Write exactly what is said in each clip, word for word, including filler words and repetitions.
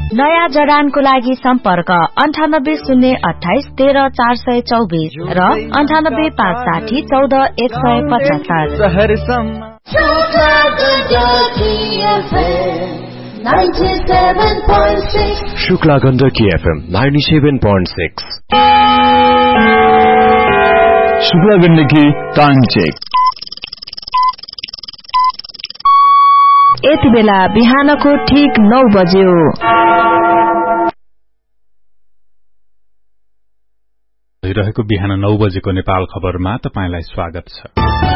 नयाँ जडानको लागि सम्पर्क अन्ठानब्बे शून्य अठाइस तेह्र चार सय चौबिस र अन्ठानब्बे पाँच साठी चौध एक सय पचहत्तर। Shukla Gandaki FM ninety seven point six. Shukla Gandaki time check. यति बेला बिहानको ठीक नौ बज्यो। भइरहेको बिहान नौ बजेको नेपाल खबरमा तपाईंलाई स्वागत छ।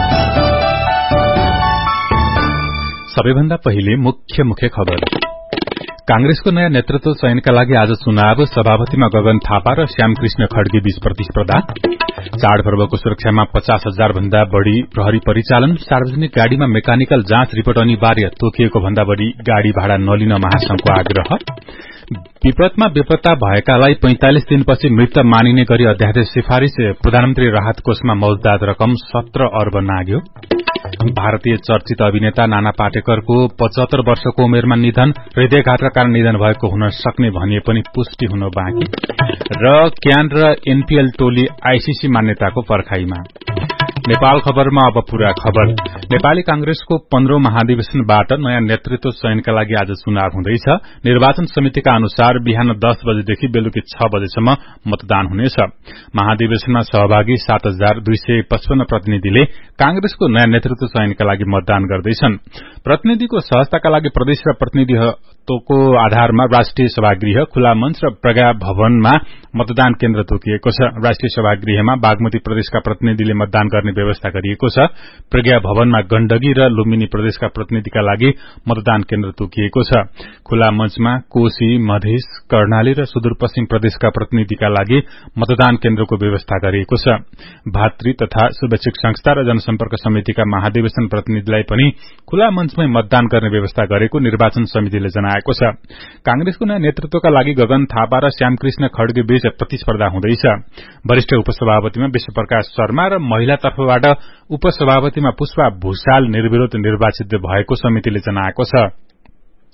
सबैभन्दा पहिले मुख्य मुख्य खबर। कांग्रेसको नयाँ नेतृत्व चयनका लागि आज चुनाव। सभापतिमा गगन थापा र श्यामकृष्ण खड्गे बीच प्रतिस्पर्धा। चाडपर्वको सुरक्षामा पचास हजार भन्दा बढ़ी प्रहरी परिचालन। सार्वजनिक गाड़ीमा मेकानिकल जाँच रिपोर्ट अनिवार्य। तोकिएको भन्दा बढ़ी गाड़ी भाड़ा नलिन महासंघको आग्रह। विपदमा बेपत्ता भएकालाई पैंतालिस दिनपछि मृत मानिने गरी अध्यादेश सिफारिश। प्रधानमन्त्री राहत कोषमा मौजदात रकम सत्र अर्ब नाग्यो। भारतीय चर्चित अभिनेता नाना पाटेकरको पचहत्तर वर्षको उमेरमा निधन। हृदयघातका कारण निधन भएको हुन सक्ने भनिए पनि पुष्टि हुन बाँकी। र क्यान र एनपीएल टोली आईसीसी मान्यताको पर्खाईमा। नेपाल खबरमा अब पूरा खबर। नेपाली कांग्रेसको पन्ध्रौं महाधिवेशनबाट नयाँ नेतृत्व चयनका लागि आज चुनाव हुँदैछ। निर्वाचन समितिका अनुसार बिहान दस बजेदेखि बेलुकी छ बजेसम्म मतदान हुनेछ। महाधिवेशनमा सहभागी सात हजार दुई सय पचपन्न प्रतिनिधिले कांग्रेसको नयाँ नेतृत्व चयनका लागि मतदान गर्दैछन्। प्रतिनिधिको सहजताका लागि प्रदेश र प्रतिनिधित्वको आधारमा राष्ट्रिय सभागृह, खुला मञ्च र प्रज्ञा भवनमा मतदान केन्द्र तोकिएको छ। राष्ट्रिय सभागृहमा बागमती प्रदेशका प्रतिनिधिले मतदान गर्ने व्यवस्था गरिएको छ। प्रज्ञा भवनमा गण्डकी र लुम्बिनी प्रदेशका प्रतिनिधिका लागि मतदान केन्द्र तोकिएको छ। खुला मञ्चमा कोशी, मधेस, कर्णाली र सुदूरपश्चिम प्रदेशका प्रतिनिधिका लागि मतदान केन्द्रको व्यवस्था गरिएको छ। भातृ तथा शुभेच्छुक संस्था र जनसम्पर्क समितिका महाधिवेशन प्रतिनिधिलाई पनि खुला मञ्चमै मतदान गर्ने व्यवस्था गरेको निर्वाचन समितिले जनाएको छ। कांग्रेसको नयाँ नेतृत्वका लागि गगन थापा र श्यामकृष्ण खड्गे बीच प्रतिस्पर्धा हुँदैछ। वरिष्ठ उपसभापतिमा विश्वप्रकाश शर्मा र महिला तर्फबाट उपसभापतिमा पुष्पा भूषाल निर्विरोध निर्वाचित भएको समितिले जनाएको छ।